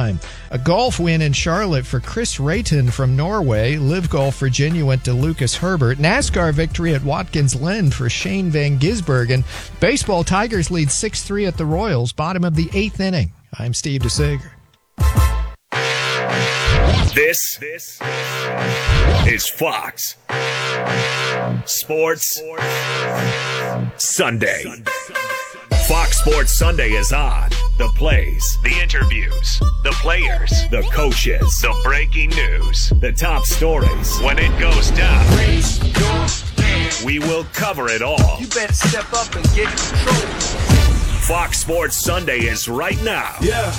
time. A golf win in Charlotte for Chris Rayton from Norway. Live Golf Virginia went to Lucas Herbert. NASCAR victory at Watkins Glen for Shane Van Gisbergen. Baseball, Tigers lead 6-3 at the Royals, bottom of the 8th inning. I'm Steve DeSager. This is Fox Sports Sunday. Fox Sports Sunday is on. The plays, the interviews, the players, the coaches, the breaking news, the top stories. When it goes down, we will cover it all. You better step up and get in control. Fox Sports Sunday is right now.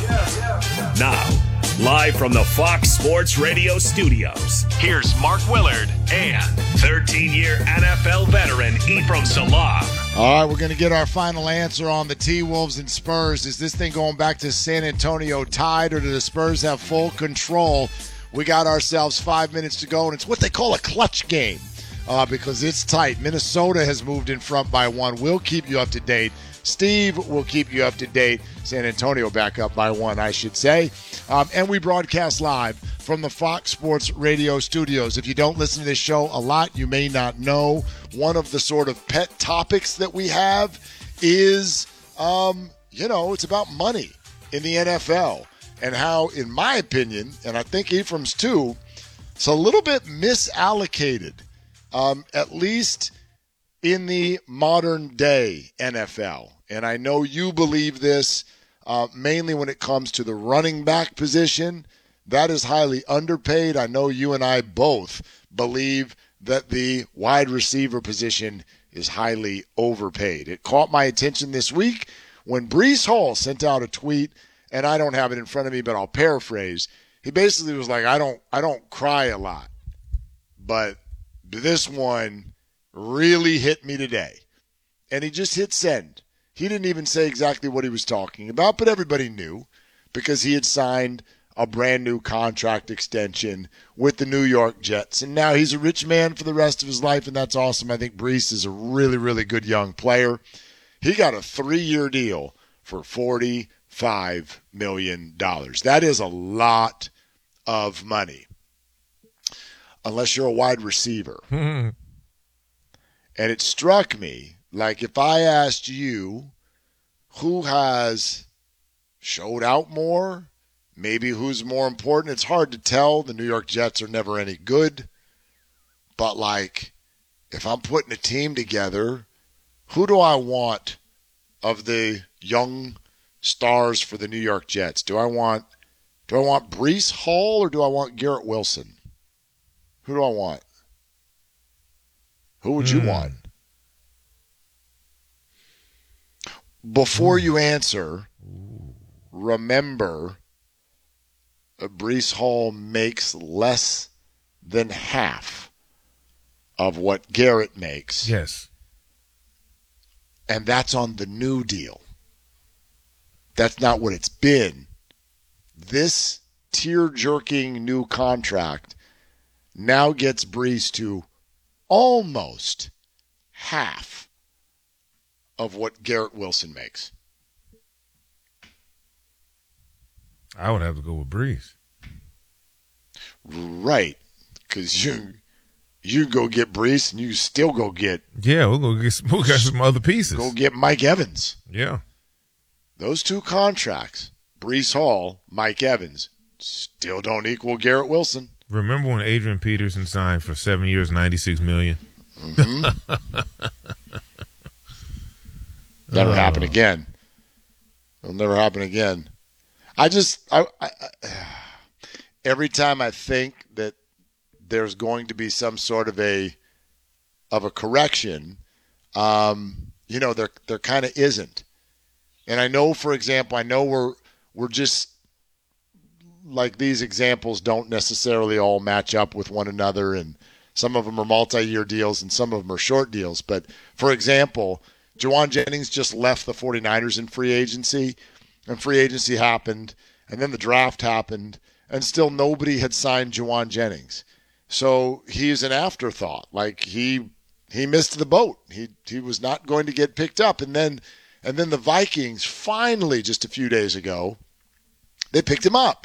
Now, live from the Fox Sports Radio studios, here's Mark Willard and 13-year NFL veteran Ephraim Salaam. All right, we're going to get our final answer on the T-Wolves and Spurs. Is this thing going back to San Antonio tied, or do the Spurs have full control? We got ourselves 5 minutes to go, and it's what they call a clutch game because it's tight. Minnesota has moved in front by 1. We'll keep you up to date. Steve will keep you up to date. San Antonio back up by 1, I should say. And we broadcast live from the Fox Sports Radio studios. If you don't listen to this show a lot, you may not know one of the sort of pet topics that we have is, it's about money in the NFL and how, in my opinion, and I think Ephraim's too, it's a little bit misallocated, at least in the modern day NFL. And I know you believe this mainly when it comes to the running back position. That is highly underpaid. I know you and I both believe that the wide receiver position is highly overpaid. It caught my attention this week when Breece Hall sent out a tweet, and I don't have it in front of me, but I'll paraphrase. He basically was like, I don't cry a lot, but this one really hit me today. And he just hit send. He didn't even say exactly what he was talking about, but everybody knew because he had signed a brand new contract extension with the New York Jets. And now he's a rich man for the rest of his life, and that's awesome. I think Breece is a really, really good young player. He got a 3-year deal for $45 million. That is a lot of money, unless you're a wide receiver. And it struck me, like if I asked you who has showed out more, maybe who's more important, it's hard to tell. The New York Jets are never any good. But, like, if I'm putting a team together, who do I want of the young stars for the New York Jets? Do I want Breece Hall or do I want Garrett Wilson? Who do I want? Who would you want? Before you answer, remember Breece Hall makes less than half of what Garrett makes. Yes. And that's on the new deal. That's not what it's been. This tear-jerking new contract now gets Breece to almost half of what Garrett Wilson makes. I would have to go with Breece. Right. Because you go get Breece and you still go get... Yeah, we'll got some other pieces. Go get Mike Evans. Yeah. Those two contracts, Breece Hall, Mike Evans, still don't equal Garrett Wilson. Remember when Adrian Peterson signed for 7 years, $96 million? Mm-hmm. Never happen again. It'll never happen again. I every time I think that there's going to be some sort of a correction, there kind of isn't. And I know, for example, we're just like these examples don't necessarily all match up with one another, and some of them are multi-year deals and some of them are short deals. But for example, Juwan Jennings just left the 49ers in free agency, and free agency happened, and then the draft happened, and still nobody had signed Juwan Jennings. So he's an afterthought. Like he missed the boat. He was not going to get picked up. And then the Vikings finally, just a few days ago, they picked him up.